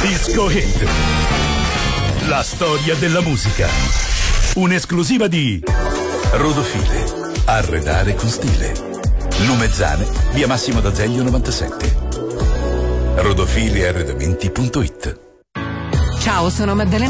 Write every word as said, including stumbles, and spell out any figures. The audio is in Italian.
Disco Hit. La storia della musica. Un'esclusiva di Rodofile. Arredare con stile. Lumezzane, via Massimo d'Azeglio novantasette. rodofili arredamenti punto it. Ciao, sono Maddalena